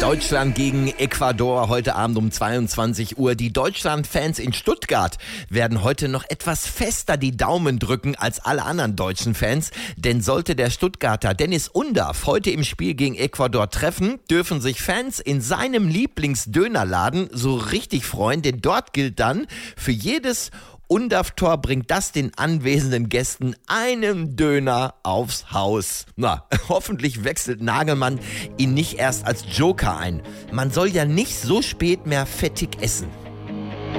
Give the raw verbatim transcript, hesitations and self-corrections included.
Deutschland gegen Ecuador heute Abend um zweiundzwanzig Uhr. Die Deutschland-Fans in Stuttgart werden heute noch etwas fester die Daumen drücken als alle anderen deutschen Fans. Denn sollte der Stuttgarter Dennis Undaff heute im Spiel gegen Ecuador treffen, dürfen sich Fans in seinem Lieblingsdönerladen so richtig freuen. Denn dort gilt dann, für jedes Undaff-Tor bringt das den anwesenden Gästen einen Döner aufs Haus. Na, hoffentlich wechselt Nagelmann ihn nicht erst als Joker ein. Man soll ja nicht so spät mehr fettig essen.